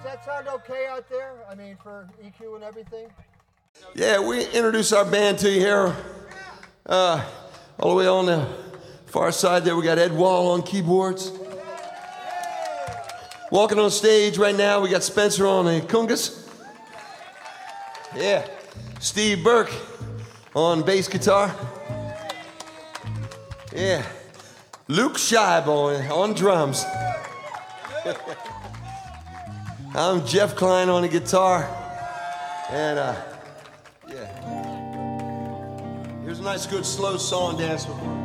Does that sound okay out there? I mean, for EQ and everything? Yeah, we introduce our band to you here. All the way on the far side there, we got Ed Wall on keyboards. Walking on stage right now, we got Spencer on the congas. Yeah. Steve Burke on bass guitar. Yeah. Luke Scheibe on drums. I'm Jeff Klein on the guitar. And, yeah. Here's a nice, good, slow song dance.